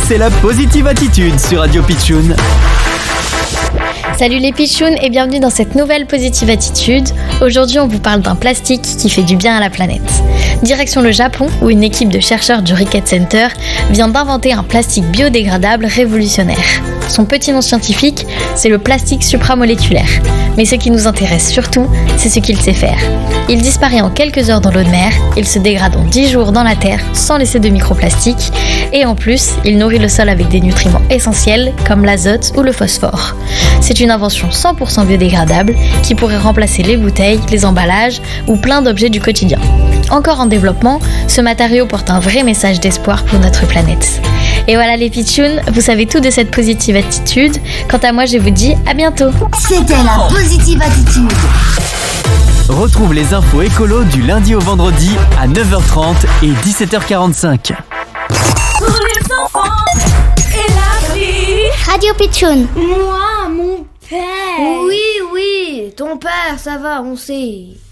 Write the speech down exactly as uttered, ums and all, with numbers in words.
c'est la Positive Attitude sur Radio Pitchoun. Salut les pitchouns et bienvenue dans cette nouvelle Positive Attitude. Aujourd'hui, on vous parle d'un plastique qui fait du bien à la planète. Direction le Japon, où une équipe de chercheurs du Ricket Center vient d'inventer un plastique biodégradable révolutionnaire. Son petit nom scientifique, c'est le plastique supramoléculaire. Mais ce qui nous intéresse surtout, c'est ce qu'il sait faire. Il disparaît en quelques heures dans l'eau de mer, il se dégrade en dix jours dans la terre sans laisser de microplastiques, et en plus, il nourrit le sol avec des nutriments essentiels comme l'azote ou le phosphore. C'est une invention cent pour cent biodégradable qui pourrait remplacer les bouteilles, les emballages ou plein d'objets du quotidien. Encore en développement, ce matériau porte un vrai message d'espoir pour notre planète. Et voilà les pitchouns, vous savez tout de cette Positive Attitude. Quant à moi, je vous dis à bientôt. C'était la Positive Attitude. Retrouve les infos écolo du lundi au vendredi à neuf heures trente et dix-sept heures quarante-cinq. Pour les enfants et la vie. Radio Pitchoun. Moi, mon père. Oui, oui, ton père, ça va, on sait.